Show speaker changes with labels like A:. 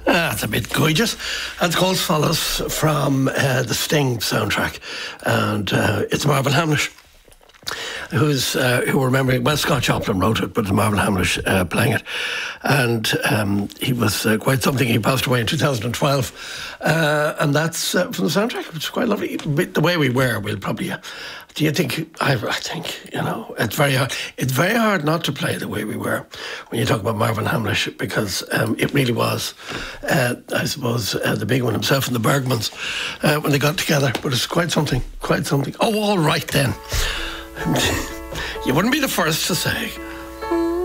A: That's a bit gorgeous. That's called Solace from the Sting soundtrack. And it's Marvin Hamlish, who remembering, well, Scott Joplin wrote it, but it's Marvin Hamlish playing it. And he was quite something. He passed away in 2012. And that's from the soundtrack, which is quite lovely. The Way We Were, we'll probably... do you think... I think, it's very hard. It's very hard not to play The Way We Were when you talk about Marvin Hamlish, because it really was, I suppose, the big one himself and the Bergmans when they got together. But it's quite something. Oh, all right then. You wouldn't be the first to say